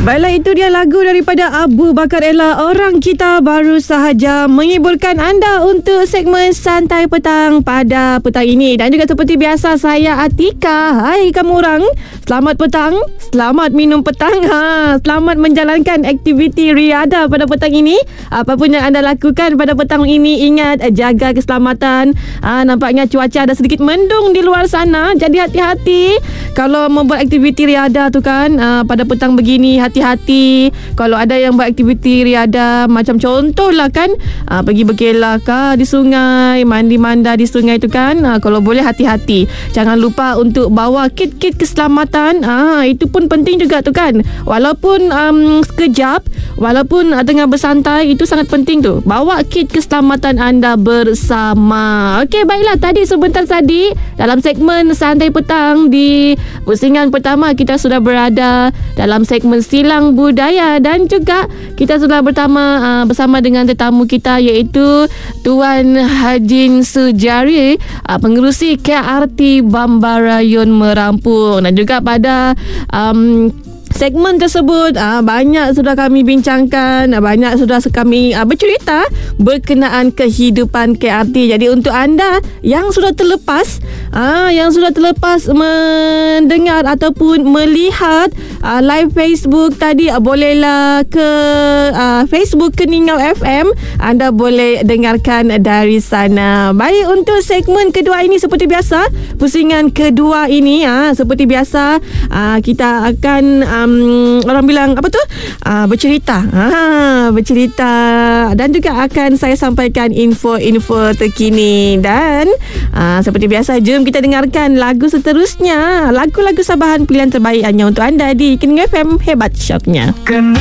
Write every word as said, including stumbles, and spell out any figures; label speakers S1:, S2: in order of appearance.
S1: Baiklah, itu dia lagu daripada Abu Bakar Ella, Orang Kita baru sahaja menghiburkan anda untuk segmen Santai Petang pada petang ini. Dan juga seperti biasa, saya Atika. Hai kamu orang, selamat petang, selamat minum petang, ha, selamat menjalankan aktiviti riada pada petang ini. Apapun yang anda lakukan pada petang ini, ingat jaga keselamatan. ha, Nampaknya cuaca ada sedikit mendung di luar sana, jadi hati-hati kalau membuat aktiviti riada tu kan. ha, Pada petang begini, hati-hati. Kalau ada yang buat aktiviti riada, macam contohlah kan, aa, pergi berkelah kah di sungai, mandi-manda di sungai tu kan, aa, kalau boleh hati-hati. Jangan lupa untuk bawa kit-kit keselamatan. Ah, itu pun penting juga tu kan. Walaupun um, sekejap, walaupun uh, tengah bersantai, itu sangat penting tu. Bawa kit keselamatan anda bersama. Okey, baiklah, tadi sebentar tadi dalam segmen Santai Petang di pusingan pertama, kita sudah berada dalam segmen Silang Budaya, dan juga kita sudah bertama uh, bersama dengan tetamu kita, iaitu Tuan Hajin Sujari, uh, pengerusi K R T Bambarayun Merampung. Dan juga pada um, segmen tersebut, aa, banyak sudah kami bincangkan, banyak sudah kami aa, bercerita berkenaan kehidupan K R T. Jadi untuk anda yang sudah terlepas, aa, yang sudah terlepas mendengar ataupun melihat aa, live Facebook tadi, aa, bolehlah ke aa, Facebook Keningau F M. Anda boleh dengarkan dari sana. Baik, untuk segmen kedua ini, seperti biasa, pusingan kedua ini, aa, seperti biasa, aa, kita akan aa, Um, orang bilang apa tu, uh, bercerita ha, bercerita dan juga akan saya sampaikan info-info terkini. Dan uh, seperti biasa, jom kita dengarkan lagu seterusnya, lagu-lagu Sabahan pilihan terbaik hanya untuk anda di Keningau F M. Hebat syoknya.